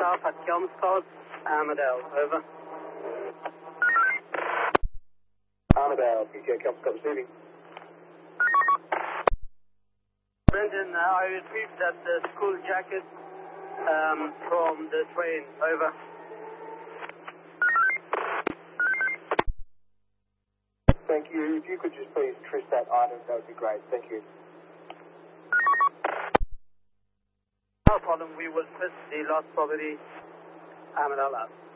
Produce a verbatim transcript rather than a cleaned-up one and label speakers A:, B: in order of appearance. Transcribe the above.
A: staff at Kelmscott, Armadale, over.
B: Armadale, P T O Kelmscott receiving.
A: Brendan, uh, I retrieved that uh, school jacket um, from the train, over.
B: Thank you. If you could just please trace that item, that would be great. Thank you.
A: No problem. We will put the lost property Armadale up.